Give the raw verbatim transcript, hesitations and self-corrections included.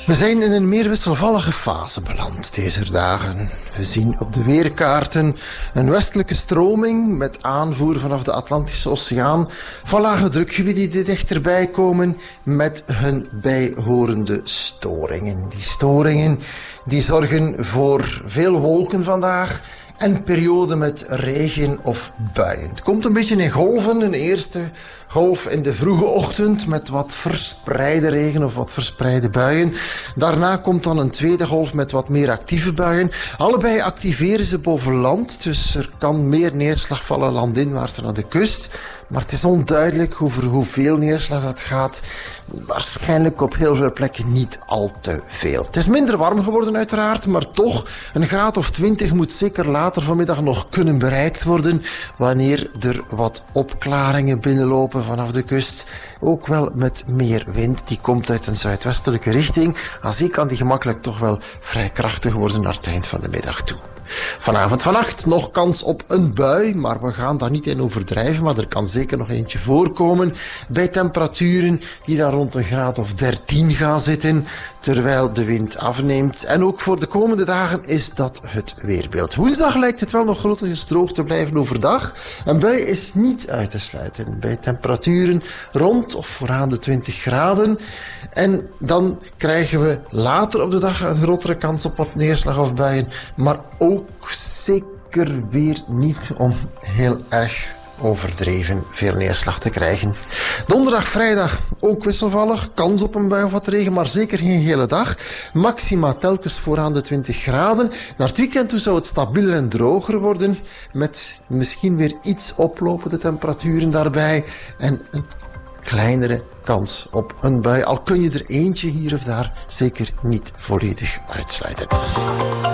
We zijn in een meer wisselvallige fase beland deze dagen. We zien op de weerkaarten een westelijke stroming met aanvoer vanaf de Atlantische Oceaan van lage drukgebieden die dichterbij komen met hun bijhorende storingen. Die storingen die zorgen voor veel wolken vandaag en perioden met regen of buien. Het komt een beetje in golven. Een eerste golf in de vroege ochtend met wat verspreide regen of wat verspreide buien. Daarna komt dan een tweede golf met wat meer actieve buien. Allebei activeren ze boven land, dus er kan meer neerslag vallen landinwaarts naar de kust. Maar het is onduidelijk over hoeveel neerslag dat gaat. Waarschijnlijk op heel veel plekken niet al te veel. Het is minder warm geworden uiteraard, maar toch een graad of twintig moet zeker later vanmiddag nog kunnen bereikt worden wanneer er wat opklaringen binnenlopen vanaf de kust. Ook wel met meer wind, die komt uit een zuidwestelijke richting. Aan zee kan die gemakkelijk toch wel vrij krachtig worden naar het eind van de middag toe. Vanavond, vannacht nog kans op een bui, maar we gaan daar niet in overdrijven, maar er kan zeker nog eentje voorkomen bij temperaturen die daar rond een graad of dertien gaan zitten, terwijl de wind afneemt. En ook voor de komende dagen is dat het weerbeeld. Woensdag lijkt het wel nog grotendeels droog te blijven overdag. Een bui is niet uit te sluiten bij temperaturen rond of vooraan de twintig graden. En dan krijgen we later op de dag een grotere kans op wat neerslag of buien, maar ook zeker weer niet om heel erg overdreven veel neerslag te krijgen. Donderdag, vrijdag ook wisselvallig. Kans op een bui of wat regen, maar zeker geen hele dag. Maxima telkens vooraan de twintig graden. Naar het weekend toe zou het stabieler en droger worden, met misschien weer iets oplopende temperaturen daarbij en een kleinere kans op een bui. Al kun je er eentje hier of daar zeker niet volledig uitsluiten.